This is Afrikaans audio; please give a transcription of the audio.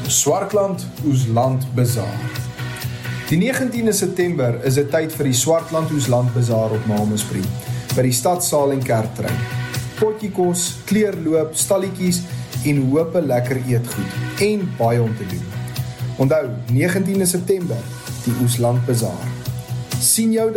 Swartland Oesland Bazaar. Die 19de September is dit tyd vir die Swartland Oesland Bazaar op Malmesbury, by die Stadsaal en Kerktrein. Potjie kos, kleurloop, stalletjies en hope lekker eetgoed en baie om te doen. Onthou, 19de September, die Oesland Bazaar. Sien jou